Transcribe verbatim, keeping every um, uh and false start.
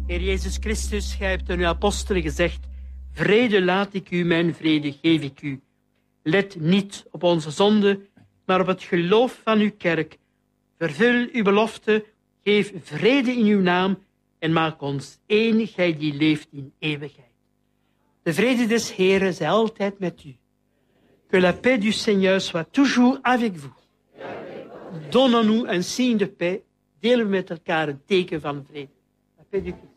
Heer Jezus Christus, gij hebt aan uw apostelen gezegd, vrede laat ik u, mijn vrede geef ik u. Let niet op onze zonde, maar op het geloof van uw kerk. Vervul uw belofte, geef vrede in uw naam en maak ons één, gij die leeft in eeuwigheid. De vrede des Heren zij altijd met u. Que la paix du Seigneur soit toujours avec vous. Donnons-nous un signe de paix. Delen we met elkaar een teken van vrede. La paix du Christ.